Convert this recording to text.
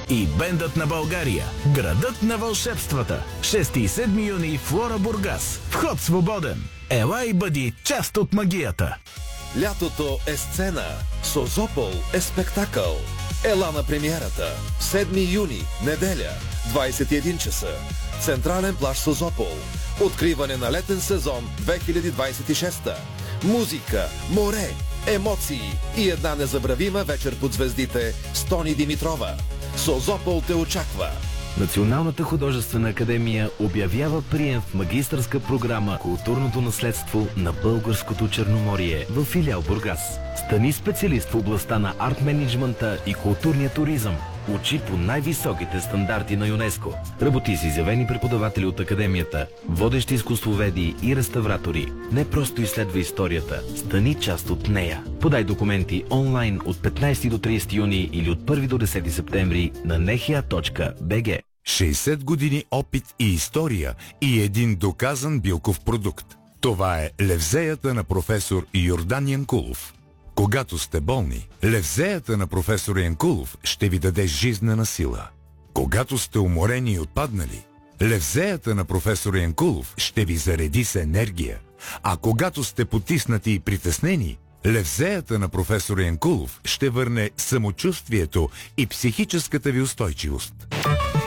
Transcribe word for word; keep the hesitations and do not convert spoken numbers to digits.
и бендът на България. Градът на вълшебствата. шести и седми юни в Флора Бургас. Вход свободен. Ела и бъди част от магията. Лятото е сцена. Созопол е спектакъл. Ела на премиерата. седми юни, неделя, двайсет и един часа. Централен плаж Созопол. Откриване на летен сезон две хиляди двайсет и шеста. Музика, море, емоции и една незабравима вечер под звездите с Тони Димитрова. Созопол те очаква. Националната художествена академия обявява прием в магистърска програма Културното наследство на Българското Черноморие в филиал Бургас. Стани специалист в областта на арт-менеджмента и културния туризъм. Учи по най-високите стандарти на ЮНЕСКО. Работи с изявени преподаватели от академията, водещи изкуствоведи и реставратори. Не просто изследва историята, стани част от нея. Подай документи онлайн от петнайсети до трийсети юни или от първи до десети септември на нехия точка би джи. шейсет години опит и история и един доказан билков продукт. Това е левзеята на професор Йордан Янкулов. Когато сте болни, левзеята на професор Янкулов ще ви даде жизнена сила. Когато сте уморени и отпаднали, левзеята на професор Янкулов ще ви зареди с енергия. А когато сте потиснати и притеснени, левзеята на професор Янкулов ще върне самочувствието и психическата ви устойчивост.